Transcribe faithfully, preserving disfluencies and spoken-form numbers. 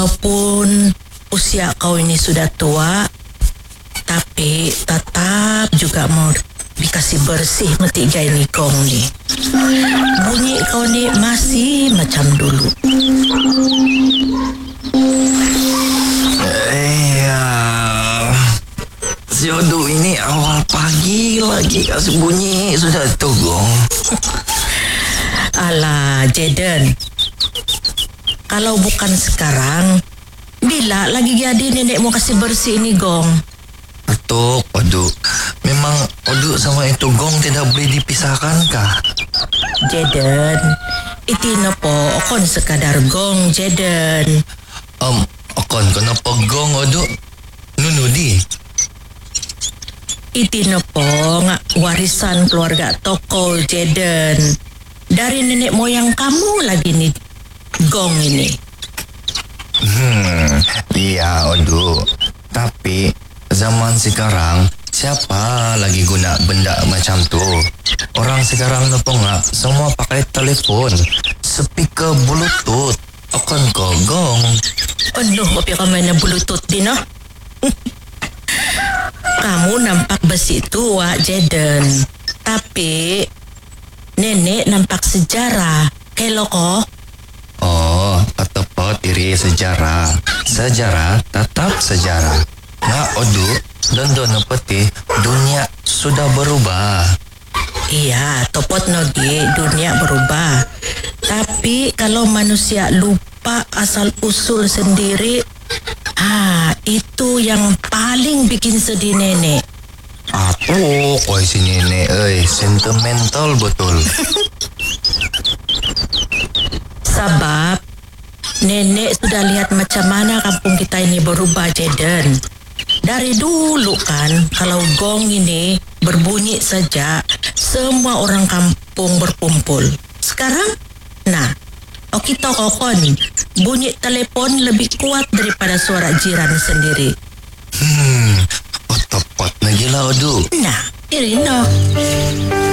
walaupun usia kau ini sudah tua, tapi tetap juga mau dikasih bersih metiga ini gong nih. Bunyi kau nih masih macam dulu. Iya, si Odu ini awal pagi lagi kasih bunyi sudah tuh gong. Alah, Jaden, kalau bukan sekarang, bila lagi jadi nenek mau kasih bersih ini gong? Atuk, Odu, memang Odu sama itu gong tidak boleh dipisahkan kah? Jaden, itu nopo okon sekadar gong, Jaden. Um, Okon kenapa gong Odu? Nunudi. Itu nopo ngak warisan keluarga toko, Jaden. Dari nenek moyang kamu lagi nih gong ini. Hmm, iya Odu. Tapi zaman sekarang siapa lagi guna benda macam tu? Orang sekarang nopo ngak semua pakai telepon, speaker bluetooth. Okon ko gong. Aduh, kopi kamu main bluetooth di no. Kamu nampak besi tua, Jaden. Tapi nenek nampak sejarah. Kelo ko? Oh, tepat iri sejarah. Sejarah tetap sejarah. Nah, Odu, dan dono peti dunia sudah berubah. Iya, topot nogi dunia berubah. Tapi kalau manusia lupa asal usul sendiri, ah itu yang paling bikin sedih nenek. Aku koi si nenek, eh sentimental betul. Sebab nenek sudah lihat macam mana kampung kita ini berubah, Jaden. Dari dulu kan, kalau gong ini berbunyi saja, semua orang kampung berkumpul. Sekarang, nah, okito kokon, bunyi telepon lebih kuat daripada suara jiran sendiri. Hmm, oh tepat na gila Odu. Nah, Irino.